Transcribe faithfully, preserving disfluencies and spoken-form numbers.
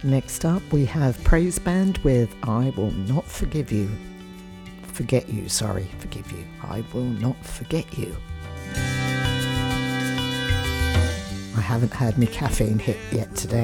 Next up, we have Praise Band with I Will Not Forgive You. Forget You, sorry, forgive you. I will not forget you. I haven't had my caffeine hit yet today.